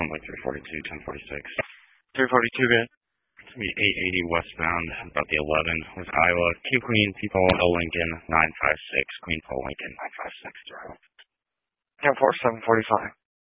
like 342, 1046. 342, man. It's going to be 880 westbound, about the 11 with Iowa. Q Queen, P-Paul, L Lincoln, 956. Queen Paul Lincoln, 956. 10-4, 745.